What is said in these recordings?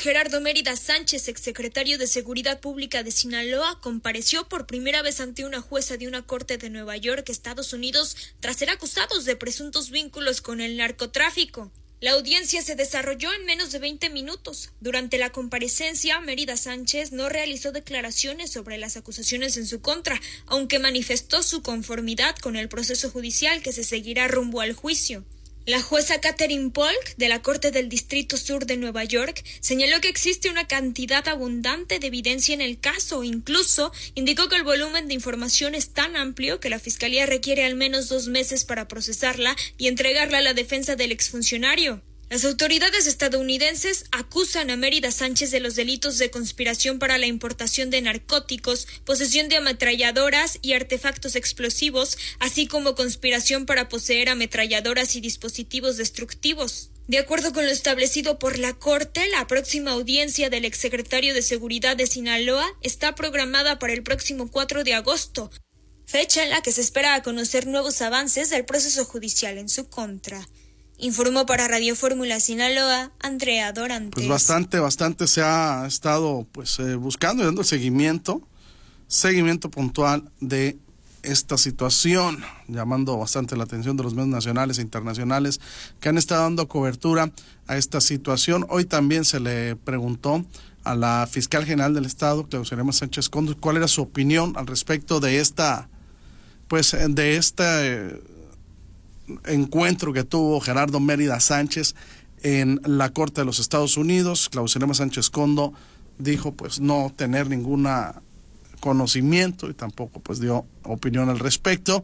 Gerardo Mérida Sánchez, exsecretario de Seguridad Pública de Sinaloa, compareció por primera vez ante una jueza de una corte de Nueva York, Estados Unidos, tras ser acusados de presuntos vínculos con el narcotráfico. La audiencia se desarrolló en menos de 20 minutos. Durante la comparecencia, Mérida Sánchez no realizó declaraciones sobre las acusaciones en su contra, aunque manifestó su conformidad con el proceso judicial que se seguirá rumbo al juicio. La jueza Catherine Polk, de la Corte del Distrito Sur de Nueva York, señaló que existe una cantidad abundante de evidencia en el caso. Incluso indicó que el volumen de información es tan amplio que la Fiscalía requiere al menos 2 meses para procesarla y entregarla a la defensa del exfuncionario. Las autoridades estadounidenses acusan a Mérida Sánchez de los delitos de conspiración para la importación de narcóticos, posesión de ametralladoras y artefactos explosivos, así como conspiración para poseer ametralladoras y dispositivos destructivos. De acuerdo con lo establecido por la Corte, la próxima audiencia del exsecretario de Seguridad de Sinaloa está programada para el próximo 4 de agosto, fecha en la que se espera conocer nuevos avances del proceso judicial en su contra. Informó para Radio Fórmula Sinaloa, Andrea Dorantes. Pues bastante se ha estado buscando y dando seguimiento puntual de esta situación, llamando bastante la atención de los medios nacionales e internacionales que han estado dando cobertura a esta situación. Hoy también se le preguntó a la fiscal general del estado, Claudia Elena Sánchez Condo, cuál era su opinión al respecto de esta encuentro que tuvo Gerardo Mérida Sánchez en la Corte de los Estados Unidos. Claudia Elena Sánchez Condo dijo no tener ningún conocimiento y tampoco dio opinión al respecto.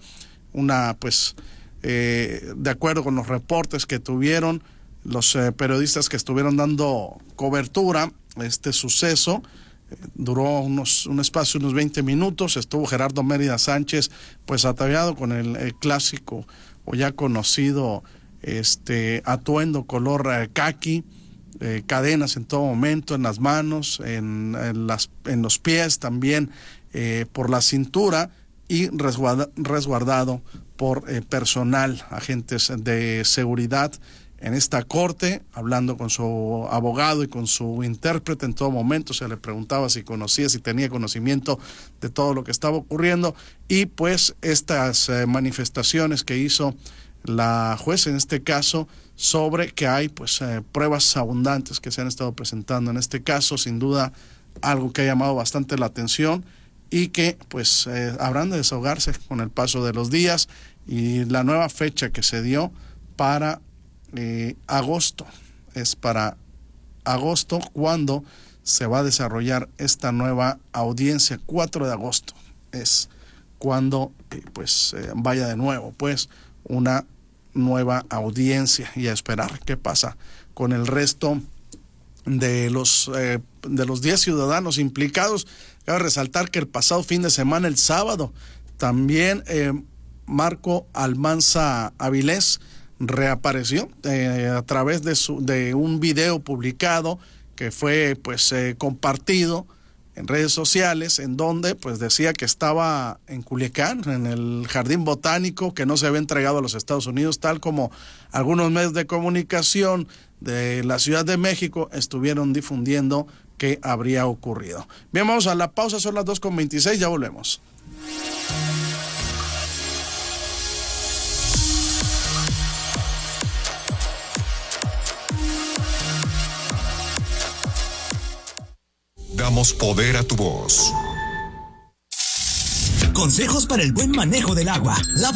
De acuerdo con los reportes que tuvieron los periodistas que estuvieron dando cobertura a este suceso, duró un espacio, unos 20 minutos. Estuvo Gerardo Mérida Sánchez ataviado con el clásico o ya conocido atuendo color caqui, cadenas en todo momento, en las manos, en los pies también, por la cintura, y resguardado por personal, agentes de seguridad en esta corte, hablando con su abogado y con su intérprete en todo momento. Se le preguntaba si tenía conocimiento de todo lo que estaba ocurriendo, y estas manifestaciones que hizo la jueza en este caso sobre que hay pruebas abundantes que se han estado presentando en este caso, sin duda algo que ha llamado bastante la atención y que habrán de desahogarse con el paso de los días. Y la nueva fecha que se dio para agosto, es para agosto cuando se va a desarrollar esta nueva audiencia. 4 de agosto es cuando vaya de nuevo una nueva audiencia, y a esperar qué pasa con el resto de los 10 ciudadanos implicados. Cabe resaltar que el pasado fin de semana, el sábado, también Marco Almanza Avilés reapareció a través de un video publicado que fue compartido en redes sociales, en donde decía que estaba en Culiacán, en el Jardín Botánico, que no se había entregado a los Estados Unidos, tal como algunos medios de comunicación de la Ciudad de México estuvieron difundiendo que habría ocurrido. Bien, vamos a la pausa, son las 2:26, ya volvemos. Damos poder a tu voz. Consejos para el buen manejo del agua. Lava